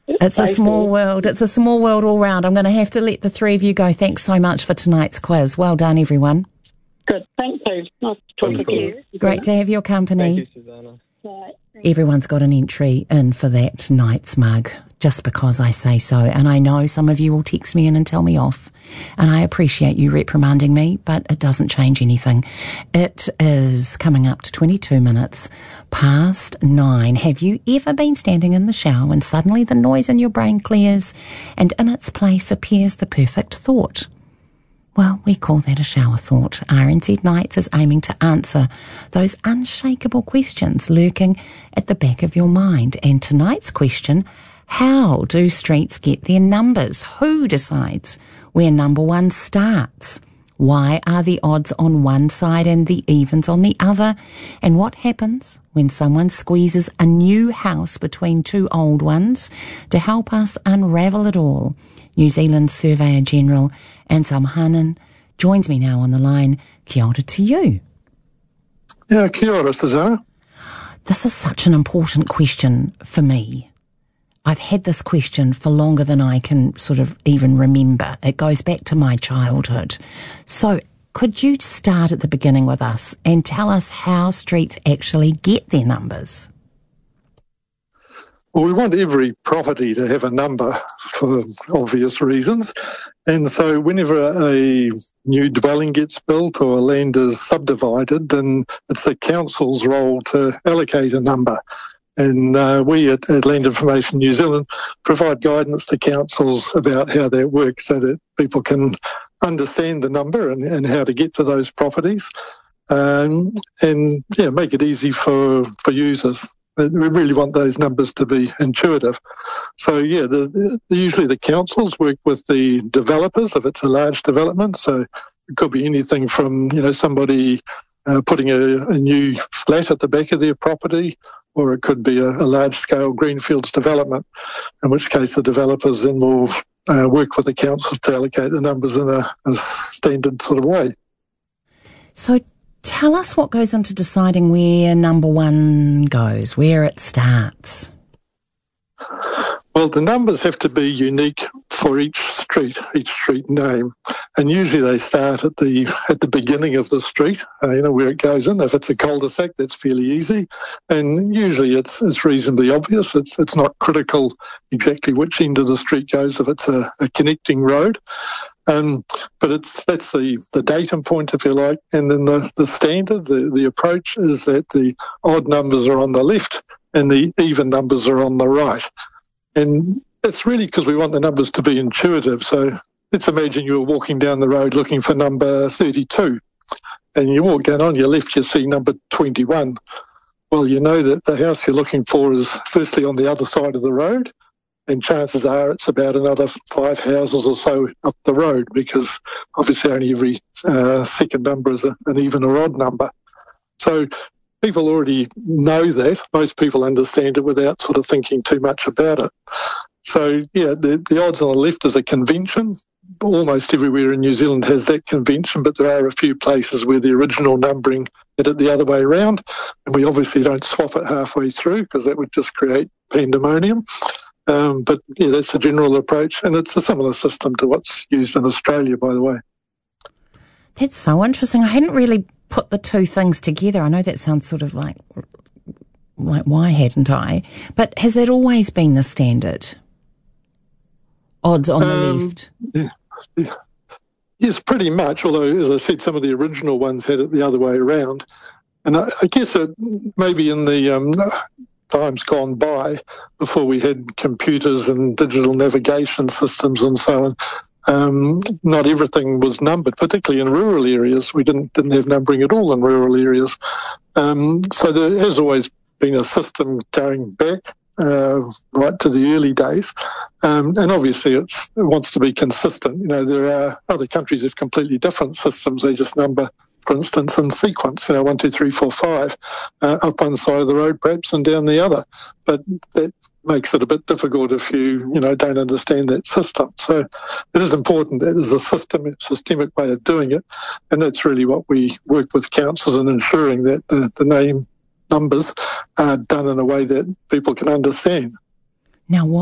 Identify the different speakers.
Speaker 1: It's a small world. It's a small world all round. I'm going to have to let the three of you go. Thanks so much for tonight's quiz. Well done, everyone.
Speaker 2: Good. Thank you. Nice to talk to you.
Speaker 1: Great to have your company.
Speaker 3: Thank you, Susanna.
Speaker 2: Right.
Speaker 1: Everyone's got an entry in for that night's mug, just because I say so. And I know some of you will text me in and tell me off. And I appreciate you reprimanding me, but it doesn't change anything. It is coming up to 22 minutes past 9. Have you ever been standing in the shower and suddenly the noise in your brain clears and in its place appears the perfect thought? Well, we call that a shower thought. RNZ Nights is aiming to answer those unshakable questions lurking at the back of your mind. And tonight's question, how do streets get their numbers? Who decides where number one starts? Why are the odds on one side and the evens on the other? And what happens when someone squeezes a new house between two old ones? To help us unravel it all, New Zealand Surveyor General Anselm Hannan joins me now on the line. Kia ora to you.
Speaker 4: Yeah, kia ora, Susanna.
Speaker 1: This is such an important question for me. I've had this question for longer than I can sort of even remember. It goes back to my childhood. So could you start at the beginning with us and tell us how streets actually get their numbers?
Speaker 4: Well, we want every property to have a number for obvious reasons. And so whenever a new dwelling gets built or land is subdivided, then it's the council's role to allocate a number. And we at Land Information New Zealand provide guidance to councils about how that works so that people can understand the number and how to get to those properties and make it easy for users. We really want those numbers to be intuitive. So, usually the councils work with the developers if it's a large development. So it could be anything from, somebody putting a new flat at the back of their property, or it could be a large-scale greenfields development, in which case the developers then will work with the councils to allocate the numbers in a standard sort of way.
Speaker 1: So tell us what goes into deciding where number one goes, where it starts.
Speaker 4: Well, the numbers have to be unique for each street name, and usually they start at the beginning of the street, where it goes in. If it's a cul-de-sac, that's fairly easy, and usually it's reasonably obvious. It's not critical exactly which end of the street goes if it's a connecting road. But that's the datum point, if you like, and then the standard, the approach is that the odd numbers are on the left and the even numbers are on the right. And that's really because we want the numbers to be intuitive. So let's imagine you were walking down the road looking for number 32, and you walk down on your left, you see number 21. Well, you know that the house you're looking for is firstly on the other side of the road, and chances are it's about another 5 houses or so up the road, because obviously only every second number is an even or odd number. So people already know that. Most people understand it without sort of thinking too much about it. So, the odds on the left is a convention. Almost everywhere in New Zealand has that convention, but there are a few places where the original numbering did it the other way around, and we obviously don't swap it halfway through because that would just create pandemonium. But that's the general approach, and it's a similar system to what's used in Australia, by the way.
Speaker 1: That's so interesting. I hadn't really put the two things together. I know that sounds sort of like why hadn't I? But has that always been the standard? Odds on the left?
Speaker 4: Yes, pretty much, although, as I said, some of the original ones had it the other way around. And I guess maybe in the times gone by, before we had computers and digital navigation systems and so on, not everything was numbered, particularly in rural areas. We didn't have numbering at all in rural areas. So there has always been a system going back right to the early days. And obviously it wants to be consistent. There are other countries with completely different systems. They just number, for instance, in sequence, 1, 2, 3, 4, 5, up one side of the road perhaps and down the other. But that makes it a bit difficult if you don't understand that system. So it is important that there's a systemic way of doing it, and that's really what we work with councils in, ensuring that the name numbers are done in a way that people can understand.
Speaker 1: Now,